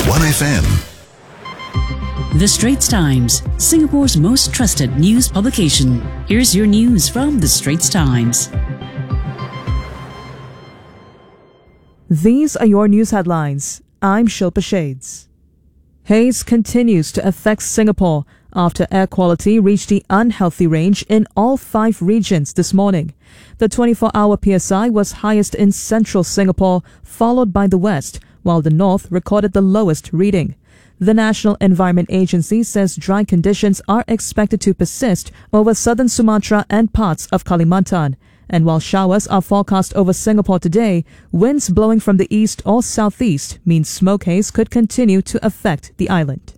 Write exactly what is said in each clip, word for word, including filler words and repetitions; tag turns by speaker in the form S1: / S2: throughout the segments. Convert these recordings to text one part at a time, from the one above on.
S1: one F M.
S2: The Straits Times, Singapore's most trusted news publication. Here's your news from The Straits Times.
S3: These are your news headlines. I'm Shilpa Shades. Haze continues to affect Singapore after air quality reached the unhealthy range in all five regions this morning. The twenty-four hour P S I was highest in central Singapore, followed by the west, while the north recorded the lowest reading. The National Environment Agency says dry conditions are expected to persist over southern Sumatra and parts of Kalimantan. And while showers are forecast over Singapore today, winds blowing from the east or southeast means smoke haze could continue to affect the island.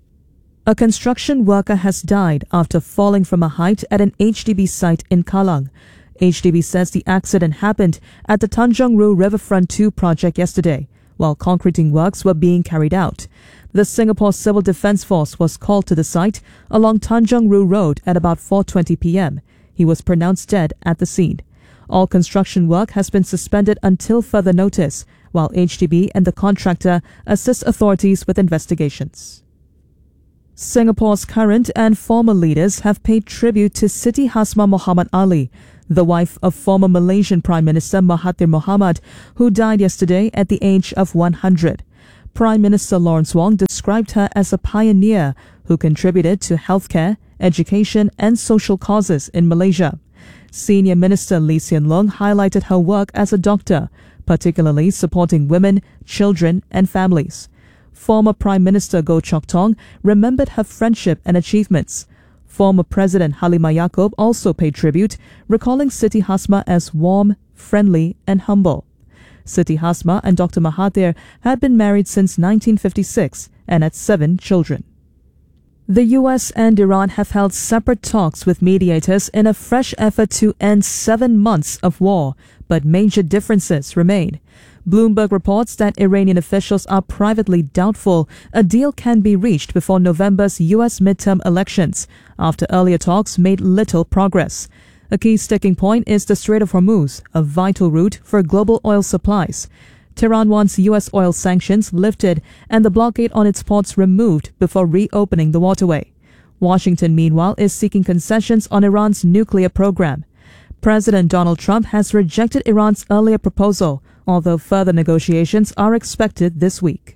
S3: A construction worker has died after falling from a height at an H D B site in Kallang. H D B says the accident happened at the Tanjong Rhu Riverfront two project yesterday, while concreting works were being carried out. The Singapore Civil Defence Force was called to the site along Tanjong Rhu Road at about four twenty p m. He was pronounced dead at the scene. All construction work has been suspended until further notice, while H D B and the contractor assist authorities with investigations. Singapore's current and former leaders have paid tribute to Siti Hasmah Mohamad Ali, the wife of former Malaysian Prime Minister Mahathir Mohamad, who died yesterday at the age of one hundred. Prime Minister Lawrence Wong described her as a pioneer who contributed to healthcare, education and social causes in Malaysia. Senior Minister Lee Hsien Loong highlighted her work as a doctor, particularly supporting women, children and families. Former Prime Minister Goh Chok Tong remembered her friendship and achievements. Former President Halimah Yacob also paid tribute, recalling Siti Hasmah as warm, friendly and humble. Siti Hasmah and Doctor Mahathir had been married since nineteen fifty-six and had seven children. The U S and Iran have held separate talks with mediators in a fresh effort to end seven months of war, but major differences remain. Bloomberg reports that Iranian officials are privately doubtful a deal can be reached before November's U S midterm elections, after earlier talks made little progress. A key sticking point is the Strait of Hormuz, a vital route for global oil supplies. Tehran wants U S oil sanctions lifted and the blockade on its ports removed before reopening the waterway. Washington, meanwhile, is seeking concessions on Iran's nuclear program. President Donald Trump has rejected Iran's earlier proposal, although further negotiations are expected this week.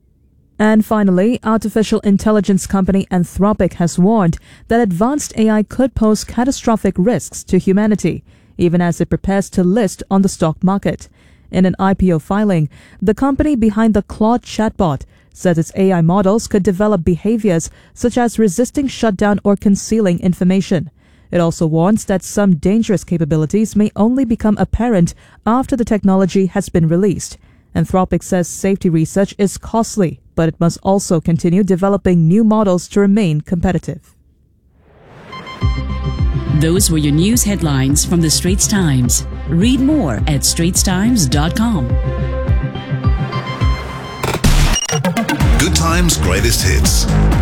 S3: And finally, artificial intelligence company Anthropic has warned that advanced A I could pose catastrophic risks to humanity, even as it prepares to list on the stock market. In an I P O filing, the company behind the Claude chatbot said its A I models could develop behaviors such as resisting shutdown or concealing information. It also warns that some dangerous capabilities may only become apparent after the technology has been released. Anthropic says safety research is costly, but it must also continue developing new models to remain competitive.
S2: Those were your news headlines from The Straits Times. Read more at straits times dot com.
S1: Good Times Greatest Hits.